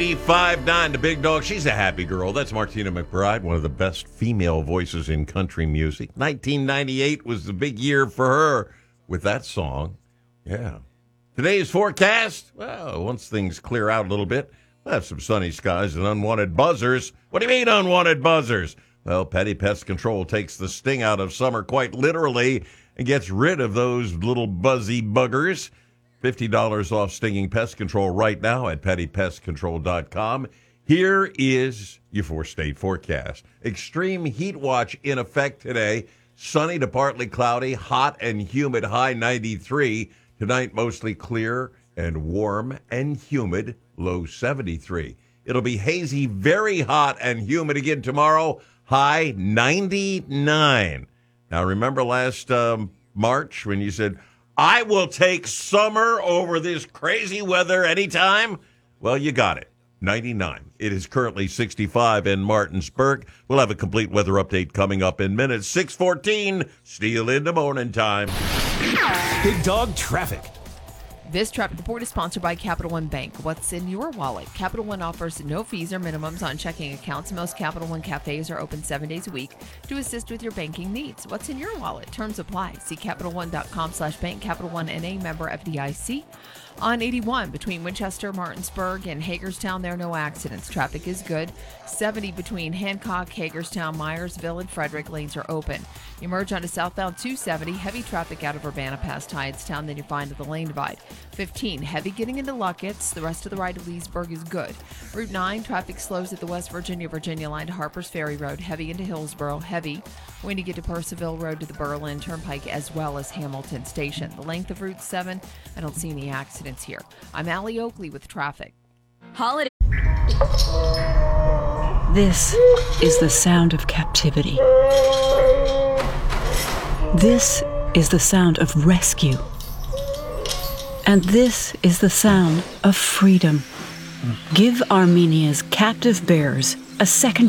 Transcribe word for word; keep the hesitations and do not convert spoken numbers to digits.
five nine, the big dog. She's a happy girl. That's Martina McBride, one of the best female voices in country music. nineteen ninety-eight was the big year for her with that song. Yeah. Today's forecast, well, once things clear out a little bit, we'll have some sunny skies and unwanted buzzers. What do you mean unwanted buzzers? Well, Petty Pest Control takes the sting out of summer quite literally and gets rid of those little buzzy buggers. fifty dollars off stinging pest control right now at petty pest control dot com. Here is your four-state forecast. Extreme heat watch in effect today. Sunny to partly cloudy, hot and humid, high ninety-three. Tonight, mostly clear and warm and humid, low seventy-three. It'll be hazy, very hot and humid again tomorrow, high ninety-nine. Now, remember last um, March when you said, I will take summer over this crazy weather anytime? Well, you got it. ninety-nine. It is currently sixty-five in Martinsburg. We'll have a complete weather update coming up in minutes. six fourteen, Steele in the morning time. Big Dog Traffic. This traffic report is sponsored by Capital One Bank. What's in your wallet? Capital One offers no fees or minimums on checking accounts. Most Capital One cafes are open seven days a week to assist with your banking needs. What's in your wallet? Terms apply. See capital one dot com slash bank. Capital One N A, member F D I C. On eighty-one between Winchester, Martinsburg, and Hagerstown, there are no accidents. Traffic is good. seventy between Hancock, Hagerstown, Myersville, and Frederick. Lanes are open. You merge onto southbound two seventy. Heavy traffic out of Urbana past Hydestown. Then you find the lane divide. fifteen, heavy getting into Luckett's. The rest of the ride to Leesburg is good. Route nine, traffic slows at the West Virginia, Virginia line to Harpers Ferry Road. Heavy into Hillsboro. Heavy when you get to Percival Road to the Berlin Turnpike as well as Hamilton Station. The length of Route seven, I don't see any accidents here. I'm Allie Oakley with traffic. Holiday. This is the sound of captivity. This is the sound of rescue. And this is the sound of freedom. Give Armenia's captive bears a second